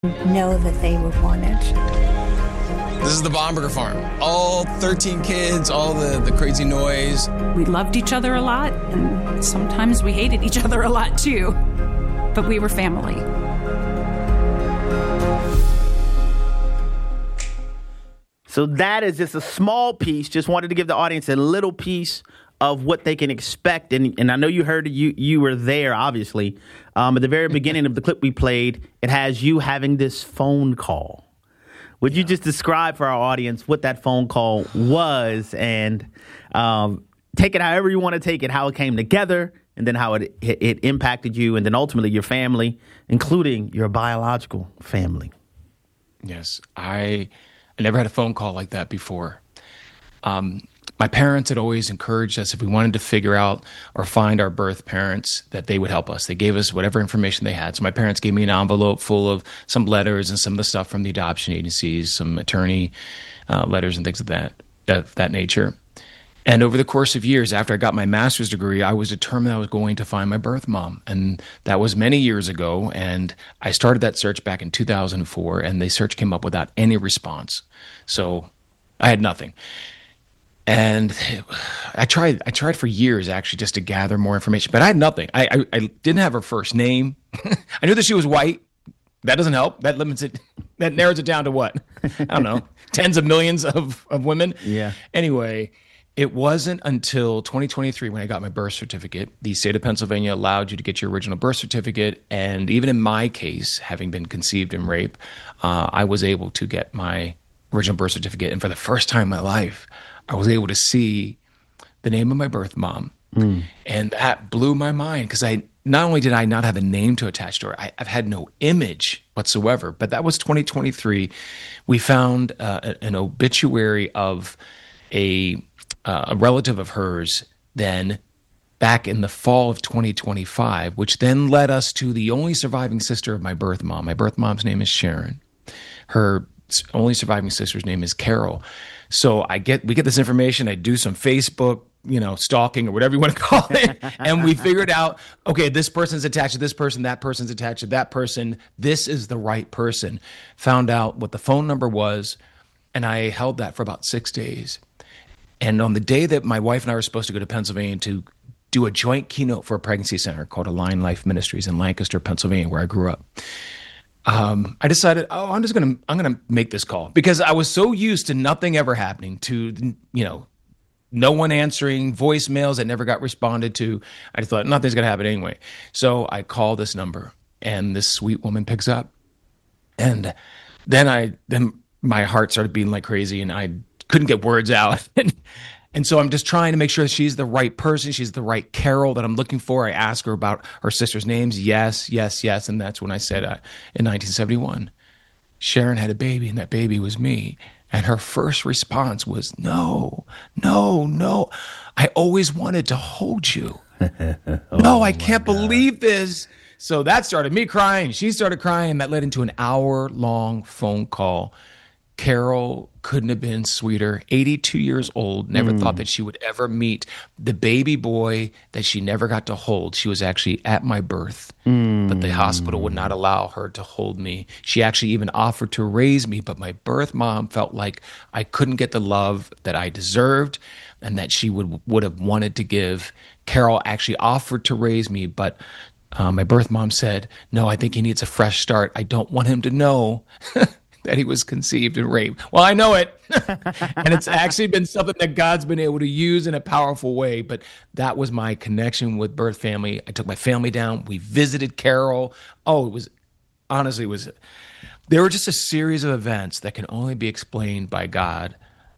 know that they were wanted. This is the Bomberger farm. All 13 kids, all the crazy noise. We loved each other a lot, and sometimes we hated each other a lot too. But we were family. So that is just a small piece. Just wanted to give the audience a little piece of what they can expect. And I know you heard you were there, obviously. At the very beginning of the clip we played, it has you having this phone call. Would you just describe for our audience what that phone call was and take it however you want to take it, how it came together, and then how it impacted you, and then ultimately your family, including your biological family? Yes, I never had a phone call like that before. My parents had always encouraged us, if we wanted to figure out or find our birth parents, that they would help us. They gave us whatever information they had. So my parents gave me an envelope full of some letters and some of the stuff from the adoption agencies, some attorney letters and things of that nature. And over the course of years, after I got my master's degree, I was determined I was going to find my birth mom. And that was many years ago. And I started that search back in 2004, and the search came up without any response. So I had nothing. And I tried for years, actually, just to gather more information, but I had nothing. I didn't have her first name. I knew that she was white. That doesn't help. That limits it. That narrows it down to what? I don't know, tens of millions of women. Yeah. Anyway, it wasn't until 2023 when I got my birth certificate. The state of Pennsylvania allowed you to get your original birth certificate. And even in my case, having been conceived in rape, I was able to get my original birth certificate. And for the first time in my life, I was able to see the name of my birth mom. And that blew my mind, because not only did I not have a name to attach to her, I've had no image whatsoever. But that was 2023. We found an obituary of a relative of hers then back in the fall of 2025, which then led us to the only surviving sister of my birth mom. My birth mom's name is Sharon. Her only surviving sister's name is Carol. So we get this information. I do some Facebook, stalking or whatever you want to call it. And we figured out, okay, this person's attached to this person. That person's attached to that person. This is the right person. Found out what the phone number was. And I held that for about 6 days. And on the day that my wife and I were supposed to go to Pennsylvania to do a joint keynote for a pregnancy center called Align Life Ministries in Lancaster, Pennsylvania, where I grew up, I decided, I'm gonna make this call, because I was so used to nothing ever happening, to no one answering voicemails that never got responded to. I just thought nothing's gonna happen anyway. So I call this number, and this sweet woman picks up, and then my heart started beating like crazy, and I couldn't get words out. And so I'm just trying to make sure she's the right person. She's the right Carol that I'm looking for. I asked her about her sister's names. Yes. And that's when I said, in 1971, Sharon had a baby, and that baby was me. And her first response was, no. I always wanted to hold you. No, I can't believe this. So that started me crying. She started crying. That led into an hour-long phone call. Carol couldn't have been sweeter. 82 years old, never thought that she would ever meet the baby boy that she never got to hold. She was actually at my birth, but the hospital would not allow her to hold me. She actually even offered to raise me, but my birth mom felt like I couldn't get the love that I deserved and that she would have wanted to give. Carol actually offered to raise me, but my birth mom said, no, I think he needs a fresh start. I don't want him to know that he was conceived and raped. Well, I know it. And it's actually been something that God's been able to use in a powerful way. But that was my connection with birth family. I took my family down. We visited Carol. Oh, there were just a series of events that can only be explained by God.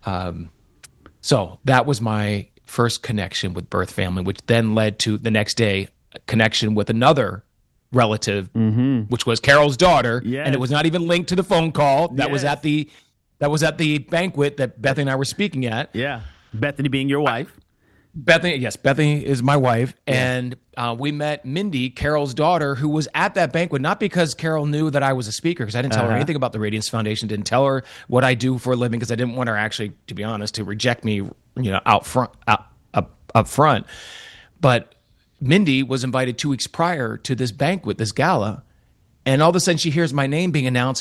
So that was my first connection with birth family, which then led to the next day, a connection with another relative, which was Carol's daughter, and it was not even linked to the phone call. That was at the banquet that Bethany and I were speaking at. Yeah, Bethany being your wife. Bethany is my wife, and we met Mindy, Carol's daughter, who was at that banquet, not because Carol knew that I was a speaker, because I didn't tell her anything about the Radiance Foundation, didn't tell her what I do for a living, because I didn't want her actually, to be honest, to reject me, up front. But Mindy was invited 2 weeks prior to this banquet, this gala, And all of a sudden she hears my name being announced.